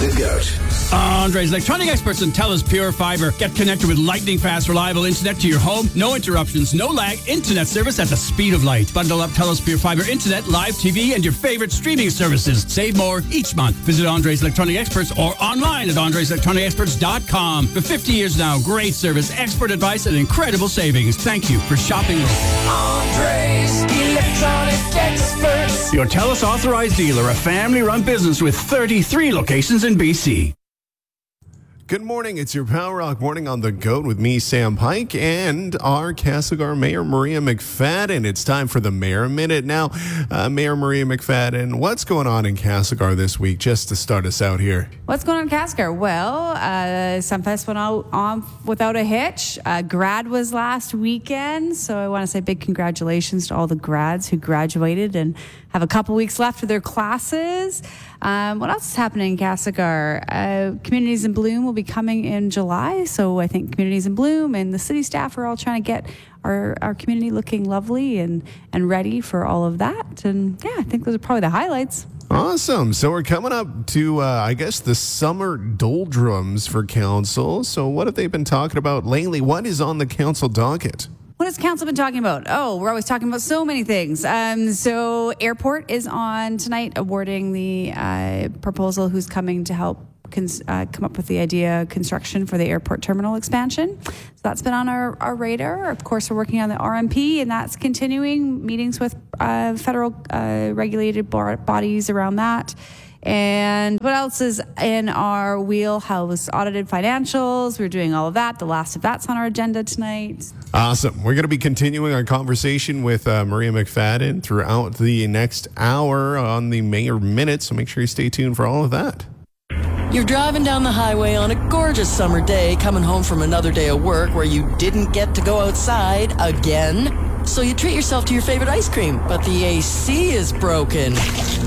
The GOAT. Andre's Electronic Experts and TELUS Pure Fiber. Get connected with lightning-fast, reliable internet to your home. No interruptions, no lag, internet service at the speed of light. Bundle up TELUS Pure Fiber internet, live TV, and your favorite streaming services. Save more each month. Visit Andre's Electronic Experts or online at andreselectronicexperts.com. For 50 years now, great service, expert advice, and incredible savings. Thank you for shopping local. Andre's Electronic Experts. Your TELUS authorized dealer, a family-run business with 33 locations in BC. Good morning. It's your Power Rock Morning on The GOAT with me, Sam Pike, and our Castlegar Mayor, Maria McFadden. It's time for the Mayor Minute. Now, Mayor Maria McFadden, what's going on in Castlegar this week, just to start us out here? What's going on in Castlegar? Well, Sunfest went on without a hitch. Grad was last weekend, so I want to say big congratulations to all the grads who graduated and have a couple weeks left of their classes. What else is happening in Castlegar? Communities in Bloom will be coming in July, so I think Communities in Bloom and the city staff are all trying to get our community looking lovely and ready for all of that. And yeah, I think those are probably the highlights. Awesome. So we're coming up to, I guess, the summer doldrums for council. So what have they been talking about lately? What is on the council docket? What has council been talking about? Oh, we're always talking about so many things. So airport is on tonight, awarding the proposal who's coming to help come up with the idea construction for the airport terminal expansion. So that's been on our radar. Of course, we're working on the RMP, and that's continuing. Meetings with federal regulated bodies around that. And what else is in our wheelhouse? Audited financials. We're doing all of that. The last of that's on our agenda tonight. Awesome. We're going to be continuing our conversation with Maria McFadden throughout the next hour on the Mayor Minute, so make sure you stay tuned for all of that. You're driving down the highway on a gorgeous summer day, coming home from another day of work where you didn't get to go outside again. So you treat yourself to your favorite ice cream, but the AC is broken.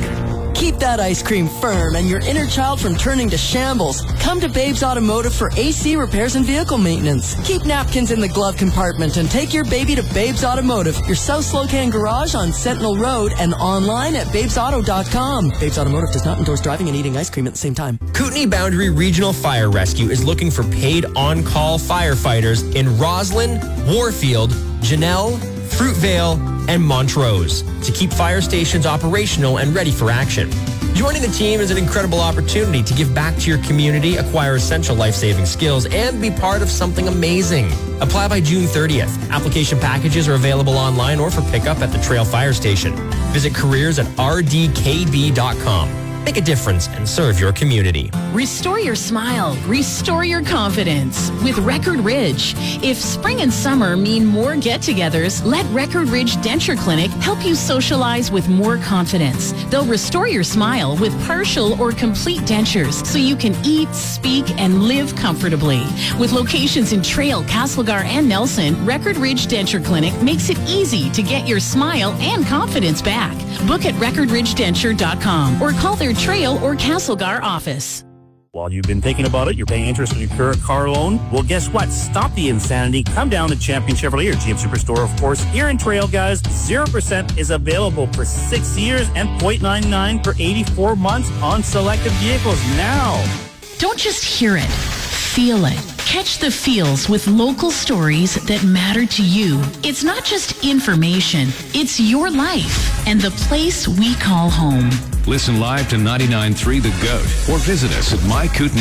Keep that ice cream firm and your inner child from turning to shambles. Come to Babes Automotive for AC repairs and vehicle maintenance. Keep napkins in the glove compartment and take your baby to Babes Automotive, your South Slocan garage on Sentinel Road, and online at babesauto.com. Babes Automotive does not endorse driving and eating ice cream at the same time. Kootenay Boundary Regional Fire Rescue is looking for paid on-call firefighters in Roslyn, Warfield, Janelle, Fruitvale, and Montrose to keep fire stations operational and ready for action. Joining the team is an incredible opportunity to give back to your community, acquire essential life-saving skills, and be part of something amazing. Apply by June 30th. Application packages are available online or for pickup at the Trail Fire Station. Visit careers at rdkb.com. Make a difference and serve your community. Restore your smile. Restore your confidence with Record Ridge. If spring and summer mean more get-togethers, let Record Ridge Denture Clinic help you socialize with more confidence. They'll restore your smile with partial or complete dentures so you can eat, speak, and live comfortably. With locations in Trail, Castlegar, and Nelson, Record Ridge Denture Clinic makes it easy to get your smile and confidence back. Book at recordridgedenture.com or call their Trail or Castlegar office. While you've been thinking about it, you're paying interest on your current car loan. Well, guess what? Stop the insanity. Come down to Champion Chevrolet, your GM Superstore, of course. Here in Trail, guys, 0% is available for 6 years and 0.99 for 84 months on selected vehicles now. Don't just hear it, feel it. Catch the feels with local stories that matter to you. It's not just information, it's your life and the place we call home. Listen live to 99.3 The GOAT or visit us at MyKootenay.